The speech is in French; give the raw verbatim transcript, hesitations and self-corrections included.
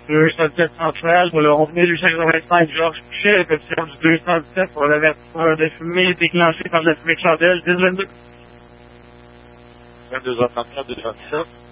deux cent dix-sept central pour le onze mille huit cent quatre-vingt-cinq Georges Pouchet, répétition du deux cent dix-sept pour l'avertisseur de fumée déclenché par la fumée de chandelle, dix vingt-deux. vingt-deux heures trente-quatre, deux cent dix-sept.